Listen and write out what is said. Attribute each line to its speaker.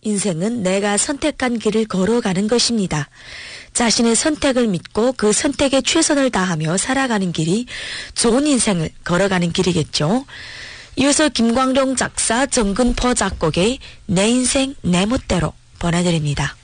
Speaker 1: 인생은 내가 선택한 길을 걸어가는 것입니다. 자신의 선택을 믿고 그 선택에 최선을 다하며 살아가는 길이 좋은 인생을 걸어가는 길이겠죠. 이어서 김광룡 작사, 정근포 작곡의 내 인생 내 멋대로 보내드립니다.